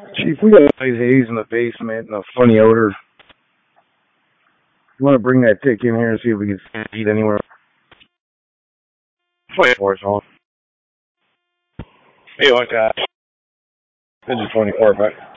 Chief, we got nice haze in the basement and a funny odor. You want to bring that tick in here and see if we can eat anywhere? 24 is on. Hey, like that. This is 24, but.